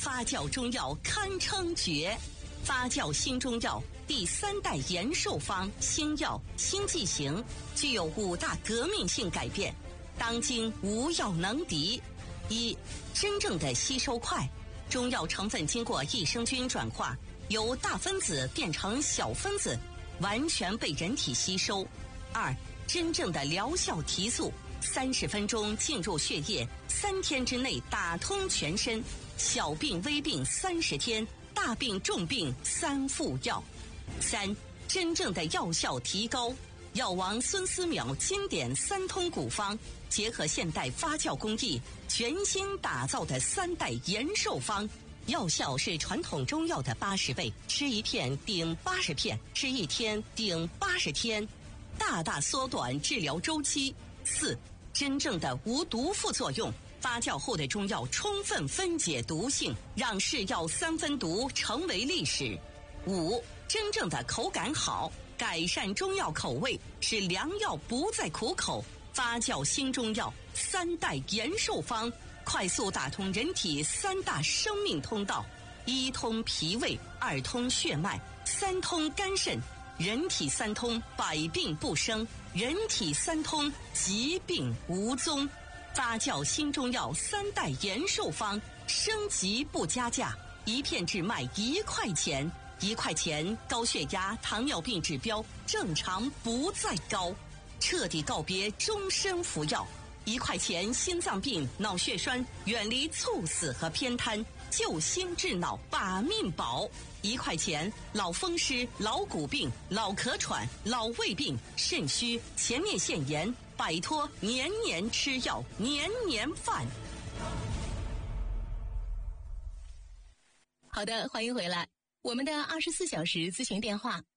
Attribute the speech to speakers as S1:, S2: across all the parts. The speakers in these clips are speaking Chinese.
S1: 发酵中药堪称绝。发酵新中药第3代延寿方新药新剂型具有5大革命性改变，当今无药能敌。一、真正的吸收快，中药成分经过益生菌转化，由大分子变成小分子，完全被人体吸收。2、真正的疗效提速，30分钟进入血液，3天之内打通全身，小病微病30天，大病重病3副药。3、真正的药效提高，药王孙思邈经典3通古方，结合现代发酵工艺，全新打造的3代延寿方，药效是传统中药的80倍，吃1片顶80片，吃1天顶80天，大大缩短治疗周期。4、真正的无毒副作用，发酵后的中药充分分解毒性，让是药3分毒成为历史。5、真正的口感好，改善中药口味，使良药不再苦口。发酵新中药3代延寿方，快速打通人体3大生命通道：1通脾胃，2通血脉，3通肝肾。人体3通，百病不生；人体3通，疾病无踪。发酵新中药3代延寿方，升级不加价，1片只卖1块钱，1块钱高血压、糖尿病指标正常不再高，彻底告别终身服药。1块钱心脏病、脑血栓远离猝死和偏瘫，救心治脑把命保。1块钱老风湿、老骨病、老咳喘、老胃病、肾虚、前列腺炎，摆脱年年吃药、年年犯。
S2: 好的，欢迎回来。我们的24小时咨询电话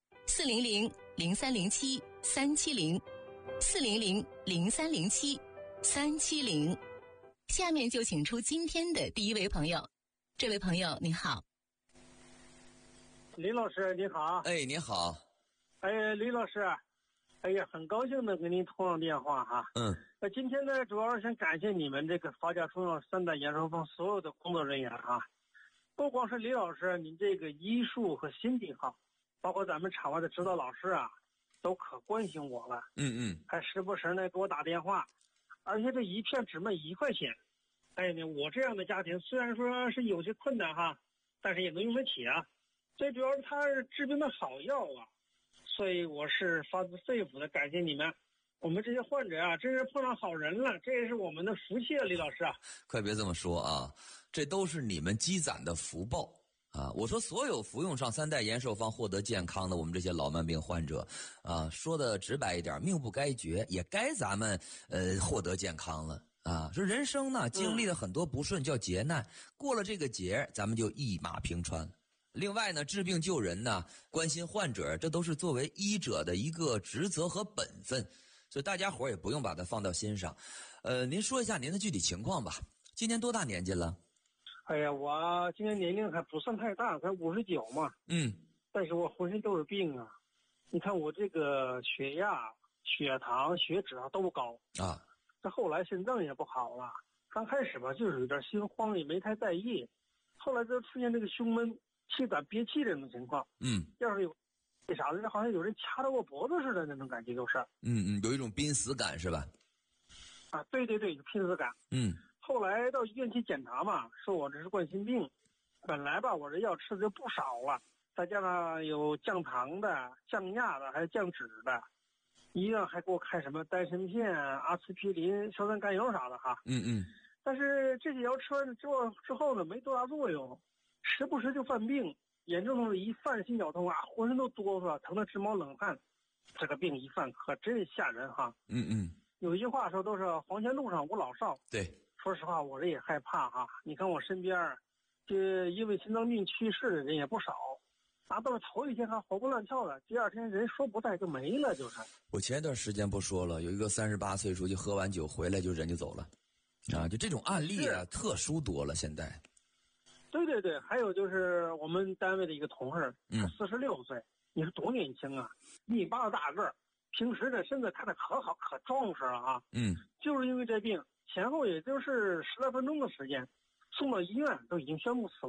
S2: 400-0307-370，400-0307-370。下面就请出今天的第一位朋友。这位朋友你好。
S3: 李老师你好。
S4: 哎，你好。
S3: 哎，李老师，哎呀，很高兴的跟您通上电话哈。今天呢，主要是想感谢你们这个发酵中药3代延寿方所有的工作人员哈。不光是李老师，您这个医术和心地好，包括咱们场外的指导老师啊，都可关心我了。还时不时呢给我打电话，而且这1片只卖1块钱。哎呀，我这样的家庭虽然说是有些困难哈，但是也能用得起啊。最主要是它是治病的好药啊，所以我是发自肺腑的感谢你们。我们这些患者啊，真是碰上好人了，这也是我们的福气啊，李老师啊。
S4: 快别这么说啊，这都是你们积攒的福报啊！我说所有服用上3代延寿方获得健康的我们这些老慢病患者啊，说的直白一点，命不该绝，也该咱们获得健康了啊！说人生呢经历了很多不顺叫劫难，过了这个劫，咱们就一马平川。另外呢，治病救人呢，关心患者，这都是作为医者的一个职责和本分，所以大家伙也不用把它放到心上。您说一下您的具体情况吧。今年多大年纪了？
S3: 哎呀，我今年年龄还不算太大，才59嘛。但是我浑身都是病啊。你看我这个血压、血糖、血脂都高啊。这后来心脏也不好了，刚开始吧就是有点心慌，也没太在意。后来就出现这个胸闷、气短、憋气这种情况。要是有为啥呢？好像有人掐着我脖子似的那种感觉，就是。
S4: 有一种濒死感是吧？
S3: 啊，对对对，有濒死感。后来到医院去检查嘛，说我这是冠心病。本来吧，我这药吃的就不少了，再加上有降糖的、降压的，还有降脂的。医院还给我开什么丹参片、阿司匹林、硝酸甘油啥的哈。但是这些药吃完之后呢，没多大作用，时不时就犯病。严重的一犯心绞痛啊，浑身都哆嗦，疼得直冒冷汗。这个病一犯可真吓人哈。有一句话说都是黄泉路上无老少。
S4: 对，
S3: 说实话我这也害怕哈。你看我身边这因为心脏病去世的人也不少，到了头一天还活蹦乱跳的，第二天人说不在就没了，就是。
S4: 我前一段时间不说了，有一个38岁出去喝完酒回来就人就走了啊，就这种案例啊特殊多了现在。
S3: 对对对，还有就是我们单位的一个同事，46岁，你说多年轻啊，1.8米的大个儿，平时的身子看着可好可壮实了啊。就是因为这病前后也就是10来分钟的时间，送到医院都已经宣布死亡。